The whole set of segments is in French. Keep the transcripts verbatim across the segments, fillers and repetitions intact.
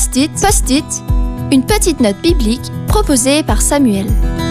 Post-it, Post-it, une petite note biblique proposée par Samuel.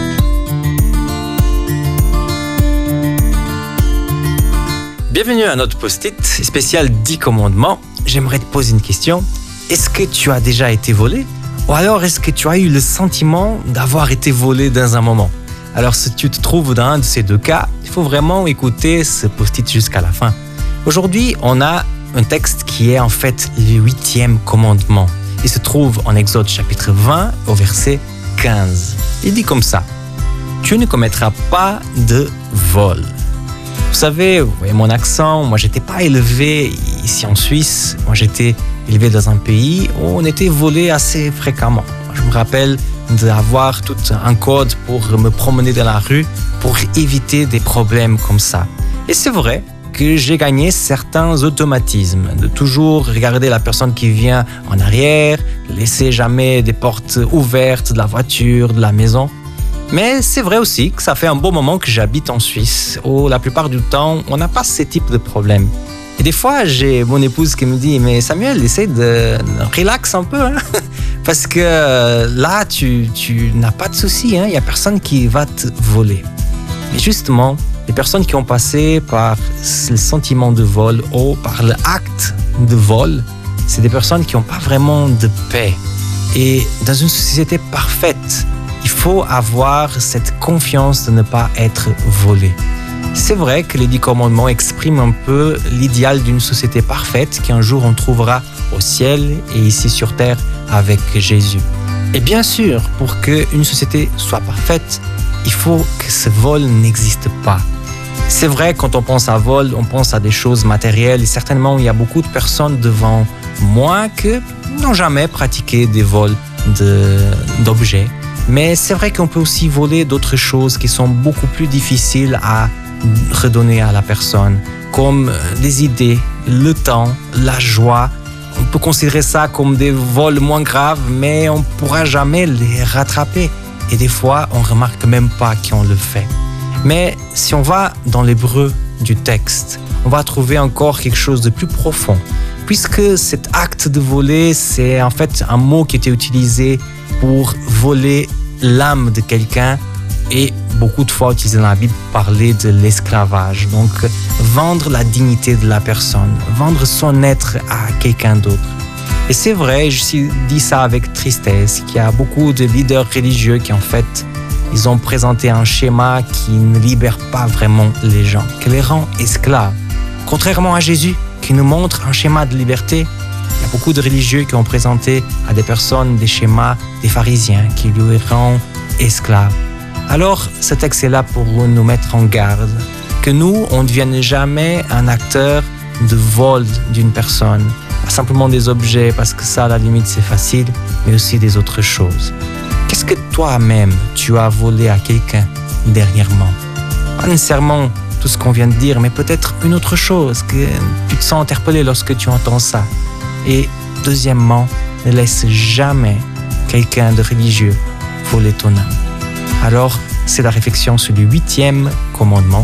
Bienvenue à notre Post-it spécial dix commandements. J'aimerais te poser une question. Est-ce que tu as déjà été volé? Ou alors est-ce que tu as eu le sentiment d'avoir été volé dans un moment? Alors si tu te trouves dans un de ces deux cas, il faut vraiment écouter ce Post-it jusqu'à la fin. Aujourd'hui, on a un texte qui est en fait le huitième commandement. Il se trouve en Exode chapitre vingt au verset quinze. Il dit comme ça: tu ne commettras pas de vol. Vous savez, vous voyez mon accent, moi j'étais pas élevé ici en Suisse. Moi j'étais élevé dans un pays où on était volé assez fréquemment. Je me rappelle d'avoir tout un code pour me promener dans la rue pour éviter des problèmes comme ça. Et c'est vrai que j'ai gagné certains automatismes, de toujours regarder la personne qui vient en arrière, laisser jamais des portes ouvertes de la voiture, de la maison. Mais c'est vrai aussi que ça fait un bon moment que j'habite en Suisse, où la plupart du temps, on n'a pas ce type de problème. Et des fois, j'ai mon épouse qui me dit « Mais Samuel, essaie de relax un peu, hein? Parce que là, tu, tu n'as pas de soucis, hein? Il n'y a personne qui va te voler. » Mais justement, les personnes qui ont passé par le sentiment de vol ou par l'acte de vol, c'est des personnes qui n'ont pas vraiment de paix. Et dans une société parfaite, il faut avoir cette confiance de ne pas être volé. C'est vrai que les dix commandements expriment un peu l'idéal d'une société parfaite qu'un jour on trouvera au ciel et ici sur terre avec Jésus. Et bien sûr, pour qu'une société soit parfaite, il faut que ce vol n'existe pas. C'est vrai, quand on pense à vol, on pense à des choses matérielles et certainement il y a beaucoup de personnes devant moi qui n'ont jamais pratiqué des vols de, d'objets. Mais c'est vrai qu'on peut aussi voler d'autres choses qui sont beaucoup plus difficiles à redonner à la personne, comme des idées, le temps, la joie. On peut considérer ça comme des vols moins graves, mais on ne pourra jamais les rattraper. Et des fois, on ne remarque même pas qu'on le fait. Mais si on va dans l'hébreu du texte, on va trouver encore quelque chose de plus profond. Puisque cet acte de voler, c'est en fait un mot qui était utilisé pour voler l'âme de quelqu'un et beaucoup de fois utilisé dans la Bible pour parler de l'esclavage. Donc, vendre la dignité de la personne, vendre son être à quelqu'un d'autre. Et c'est vrai, je dis ça avec tristesse, qu'il y a beaucoup de leaders religieux qui en fait, ils ont présenté un schéma qui ne libère pas vraiment les gens, qui les rend esclaves. Contrairement à Jésus, qui nous montre un schéma de liberté, il y a beaucoup de religieux qui ont présenté à des personnes des schémas des pharisiens qui lui rendent esclaves. Alors, ce texte est là pour nous mettre en garde, que nous, on ne devienne jamais un acteur de vol d'une personne, pas simplement des objets, parce que ça, à la limite, c'est facile, mais aussi des autres choses. Qu'est-ce que toi-même, tu as volé à quelqu'un dernièrement? Pas nécessairement tout ce qu'on vient de dire, mais peut-être une autre chose, que tu te sens interpellé lorsque tu entends ça. Et deuxièmement, ne laisse jamais quelqu'un de religieux voler ton âme. Alors, c'est la réflexion sur le huitième commandement.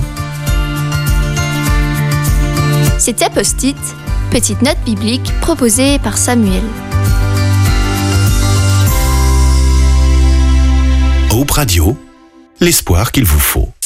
C'était Post-it, petite note biblique proposée par Samuel. Hope Radio, l'espoir qu'il vous faut.